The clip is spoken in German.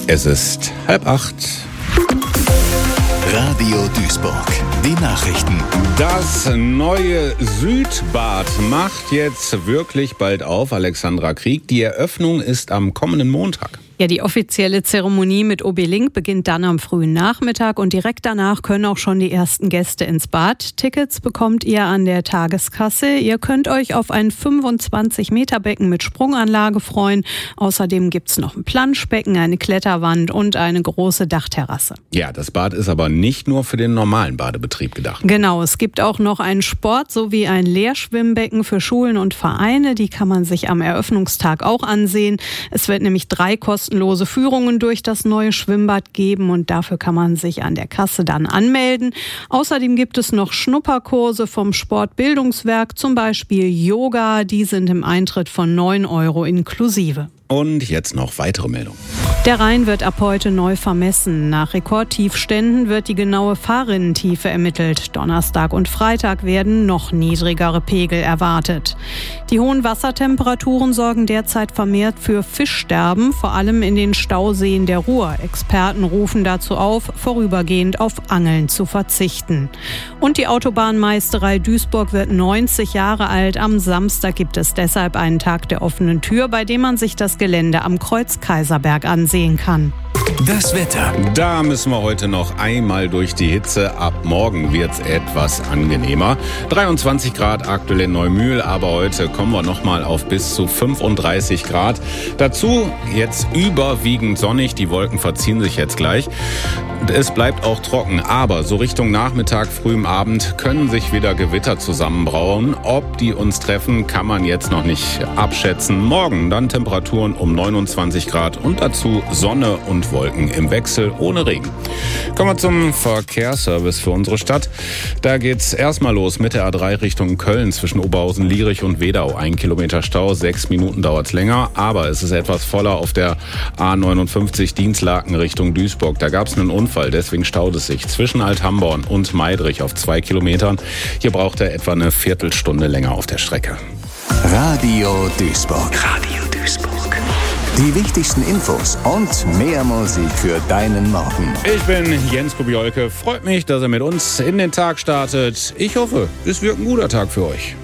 Es ist 7:30. Radio Duisburg, die Nachrichten. Das neue Südbad macht jetzt wirklich bald auf, Alexandra Krieg. Die Eröffnung ist am kommenden Montag. Ja, die offizielle Zeremonie mit OB-Link beginnt dann am frühen Nachmittag und direkt danach können auch schon die ersten Gäste ins Bad. Tickets bekommt ihr an der Tageskasse. Ihr könnt euch auf ein 25-Meter-Becken mit Sprunganlage freuen. Außerdem gibt's noch ein Planschbecken, eine Kletterwand und eine große Dachterrasse. Ja, das Bad ist aber nicht nur für den normalen Badebetrieb gedacht. Genau, es gibt auch noch einen Sport- sowie ein Leerschwimmbecken für Schulen und Vereine. Die kann man sich am Eröffnungstag auch ansehen. Es wird nämlich 3 kostenlose Führungen durch das neue Schwimmbad geben und dafür kann man sich an der Kasse dann anmelden. Außerdem gibt es noch Schnupperkurse vom Sportbildungswerk, zum Beispiel Yoga. Die sind im Eintritt von 9 € inklusive. Und jetzt noch weitere Meldungen. Der Rhein wird ab heute neu vermessen. Nach Rekordtiefständen wird die genaue Fahrrinnentiefe ermittelt. Donnerstag und Freitag werden noch niedrigere Pegel erwartet. Die hohen Wassertemperaturen sorgen derzeit vermehrt für Fischsterben, vor allem in den Stauseen der Ruhr. Experten rufen dazu auf, vorübergehend auf Angeln zu verzichten. Und die Autobahnmeisterei Duisburg wird 90 Jahre alt. Am Samstag gibt es deshalb einen Tag der offenen Tür, bei dem man sich das Gelände am Kreuz-Kaiserberg ansehen kann. Das Wetter. Da müssen wir heute noch einmal durch die Hitze. Ab morgen wird's etwas angenehmer. 23 Grad aktuell in Neumühl, aber heute kommen wir nochmal auf bis zu 35 Grad. Dazu jetzt überwiegend sonnig. Die Wolken verziehen sich jetzt gleich. Es bleibt auch trocken, aber so Richtung Nachmittag, frühem Abend können sich wieder Gewitter zusammenbrauen. Ob die uns treffen, kann man jetzt noch nicht abschätzen. Morgen dann Temperaturen um 29 Grad und dazu Sonne und Wolken im Wechsel ohne Regen. Kommen wir zum Verkehrsservice für unsere Stadt. Da geht's erstmal los mit der A3 Richtung Köln zwischen Oberhausen, Lierich und Wedau. 1 Kilometer Stau, 6 Minuten dauert's länger, aber es ist etwas voller auf der A59 Dienstlaken Richtung Duisburg. Da gab's einen Unfall, deswegen staut es sich zwischen Althamborn und Meidrich auf 2 Kilometern. Hier braucht er etwa eine Viertelstunde länger auf der Strecke. Radio Duisburg. Radio Duisburg. Die wichtigsten Infos und mehr Musik für deinen Morgen. Ich bin Jens Kubiolke. Freut mich, dass ihr mit uns in den Tag startet. Ich hoffe, es wird ein guter Tag für euch.